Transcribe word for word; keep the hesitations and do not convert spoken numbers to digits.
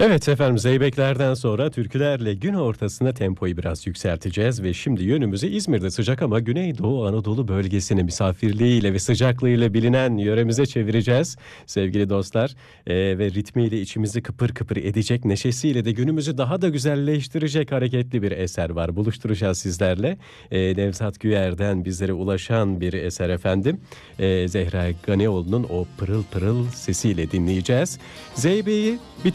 Evet efendim, zeybeklerden sonra türkülerle gün ortasına tempoyu biraz yükselteceğiz ve şimdi yönümüzü İzmir'de sıcak ama Güneydoğu Anadolu bölgesine misafirliğiyle ve sıcaklığıyla bilinen yöremize çevireceğiz sevgili dostlar. Ee, ve ritmiyle içimizi kıpır kıpır edecek, neşesiyle de günümüzü daha da güzelleştirecek hareketli bir eser var. Buluşturacağız sizlerle. Ee, Nevzat Güyer'den bizlere ulaşan bir eser efendim. Ee, Zehra Ganioğlu'nun o pırıl pırıl sesiyle dinleyeceğiz. Zeybe'yi bir